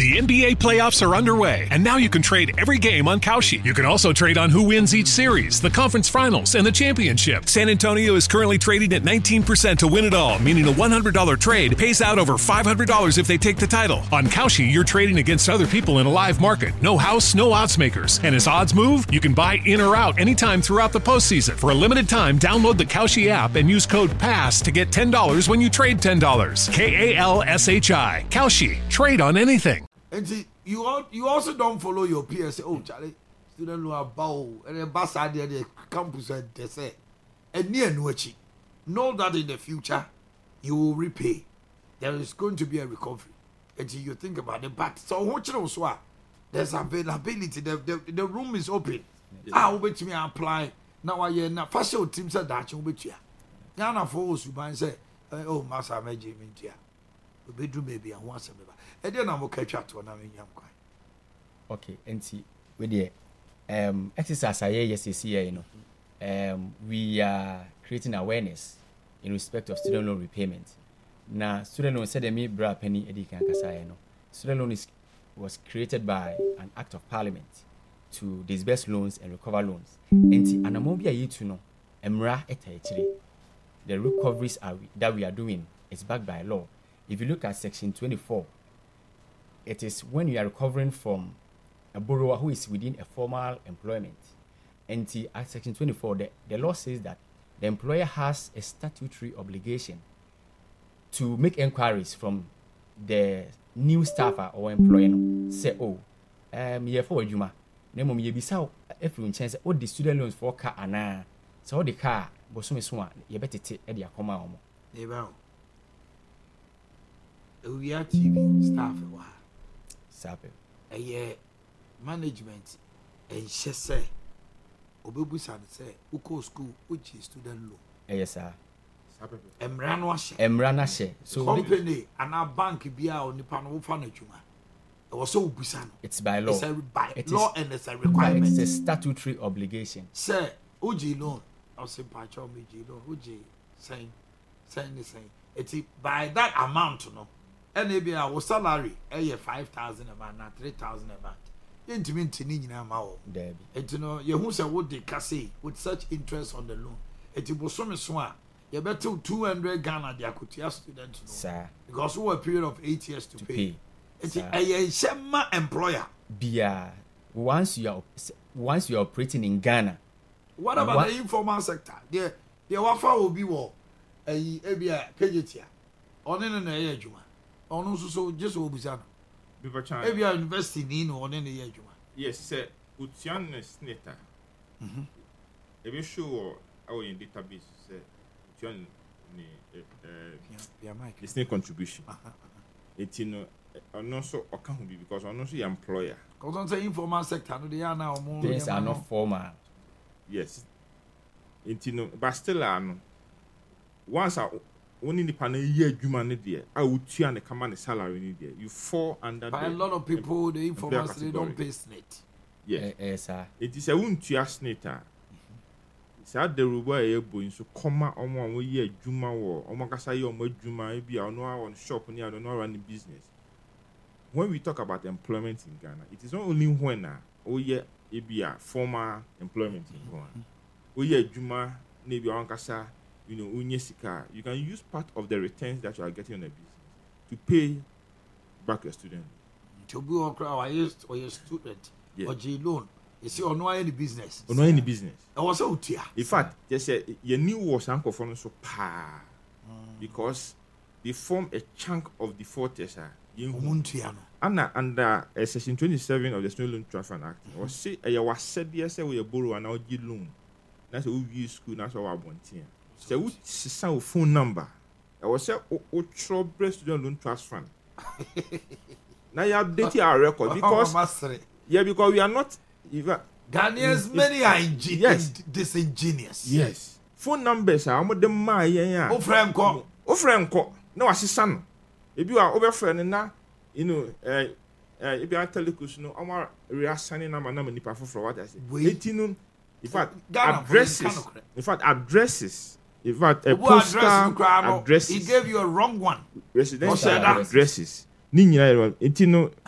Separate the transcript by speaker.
Speaker 1: The NBA playoffs are underway, and now you can trade every game on Kalshi. You can also trade on who wins each series, the conference finals, and the championship. San Antonio is currently trading at 19% to win it all, meaning a $100 trade pays out over $500 if they take the title. On Kalshi, you're trading against other people in a live market. No house, no odds makers. And as odds move, you can buy in or out anytime throughout the postseason. For a limited time, download the Kalshi app and use code PASS to get $10 when you trade $10. KALSHI. Kalshi. Trade on anything.
Speaker 2: And you also don't follow your peers. Oh, Charlie, student know about and the bus idea the campus and they say, and near Nuachi. Know that in the future you will repay. There is going to be a recovery. Until you think about it. But so what you know, there's availability. The room is open. I will bet me apply. Now I hear now first your team said that you bet you. Yana for you and say, oh, Master Major Mintia. Bedroom baby and once a member. And then I'm okay chat to an young guy.
Speaker 3: Okay, and see with the exercise I you know, we are creating awareness in respect of student loan repayment. Now, student loan said me bra penny edikan kasaya no. Student loan was created by an act of parliament to disburse loans and recover loans. And anamobia yi to know emra etachiri. The recoveries that we are doing is backed by law. If you look at section 24, it is when you are recovering from a borrower who is within a formal employment. And at section 24, the law says that the employer has a statutory obligation to make inquiries from the new staffer or employer. Say, oh, yeah, for Juma. Nemo ye bisa if you chance what the student loans for car and so the car was so swan, you better take Edia Coma.
Speaker 2: We are TV staff a year management and she say Obebusan say Uko school which is student loan.
Speaker 3: Yes, sir.
Speaker 2: Emranashe.
Speaker 3: So
Speaker 2: company and our bank be out on the panel furniture. It was so busan.
Speaker 3: It's by law.
Speaker 2: It's law and it's a requirement.
Speaker 3: It's a statutory obligation.
Speaker 2: Sir, Uji loan. I'll say Pacho Uji loan. Uji saying. It's by that amount, no. And maybe our salary, 5,000 a month, not 3,000 a month. Intimate in our
Speaker 3: Debbie.
Speaker 2: And you know, you who say what they can say with such interest on the loan. It was so much swan. You better 200 Ghana, the Akutia student,
Speaker 3: sir.
Speaker 2: Because over a period of 8 years to pay. It's a Shema employer.
Speaker 3: Bia, once you are operating in Ghana.
Speaker 2: What about the informal sector? The offer will be war. A KJT. On in a year, Juma. On also so just Obusano. Maybe I invest in or in a year, Juma.
Speaker 4: Yes, sir. Utian Sneta. If you show our in database, sir, Utian the contribution. It's in and also account because I'm also your employer.
Speaker 2: Because on the informal sector, they are now more.
Speaker 3: Things are not formal.
Speaker 4: Yes. It's but still, once I only the panel year, human there, I would see and come on the salary there. You fall under.
Speaker 2: But a lot of people, the informal they don't pay SNET.
Speaker 4: Yes,
Speaker 3: sir.
Speaker 4: It is a wound to your SNET. Sad the reward boy so comma on 1 year, Juma or Omakasa or Juma, maybe I know on shop near I don't know running business. When we talk about employment in Ghana, it is not only when it be a former employment in Ghana. Oh yeah, Juma, maybe Omakasa, Unyesika. You can use part of the returns that you are getting on a business to pay back your student.
Speaker 2: To be or your student or J loan. You see, or no any business.
Speaker 4: Or no any business.
Speaker 2: I was so tear.
Speaker 4: In fact, they say your new was uncle for so because they form a chunk of the fortress. Under section 27 of the Student Loan Trust Fund Act, or say I was said yes, we borrow and now give loan. That's what we use school. That's what I want here. So we see phone number. I was say Ultra Student Loan Trust Fund. Now you update our record because because we are not.
Speaker 2: Ghanaians many are disingenuous.
Speaker 4: Yes. Phone numbers are the my
Speaker 2: O friend call.
Speaker 4: No assistant. If you are over friend now, if you are telecus, no, our reassigning number nipa for what I say. In fact, addresses. In fact, addresses. In fact, a postal addresses.
Speaker 2: He gave you a wrong one.
Speaker 4: Residential addresses. Ninya,